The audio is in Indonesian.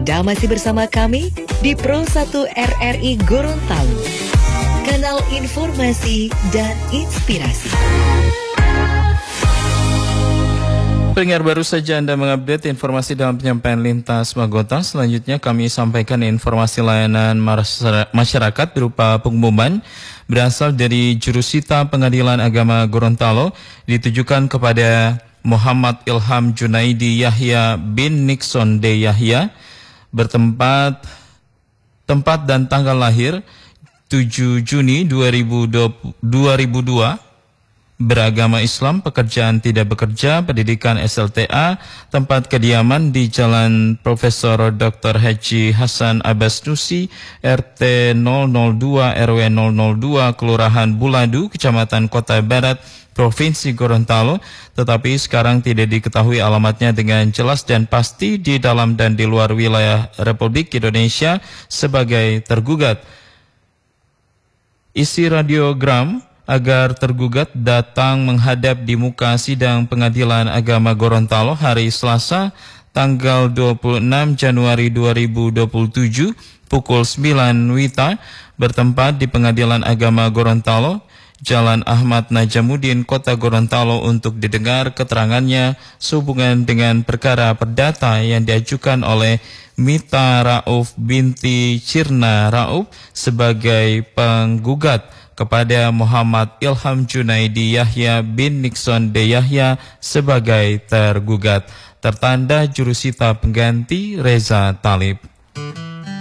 Anda masih bersama kami di Pro 1 RRI Gorontalo, kanal informasi dan inspirasi. Pendengar, baru saja Anda mengupdate informasi dalam penyampaian lintas Magota. Selanjutnya kami sampaikan informasi layanan masyarakat berupa pengumuman berasal dari Jurusita Pengadilan Agama Gorontalo ditujukan kepada Muhammad Ilham Junaidi Yahya bin Nixon D. Yahya, tempat dan tanggal lahir 7 Juni 2002, beragama Islam, pekerjaan tidak bekerja, pendidikan SLTA, tempat kediaman di Jalan Profesor Dr. Haji Hasan Abbas Nusi, RT 002 RW 002, Kelurahan Buladu, Kecamatan Kota Barat, Provinsi Gorontalo, tetapi sekarang tidak diketahui alamatnya dengan jelas dan pasti di dalam dan di luar wilayah Republik Indonesia sebagai tergugat. Isi radiogram agar tergugat datang menghadap di muka sidang Pengadilan Agama Gorontalo hari Selasa tanggal 26 Januari 2027 pukul 9 WITA bertempat di Pengadilan Agama Gorontalo, Jalan Ahmad Najamuddin, Kota Gorontalo untuk didengar keterangannya sehubungan dengan perkara perdata yang diajukan oleh Mita Rauf binti Cirna Rauf sebagai penggugat kepada Muhammad Ilham Junaidi Yahya bin Nixon D. Yahya sebagai tergugat. Tertanda Jurusita Pengganti Reza Talib.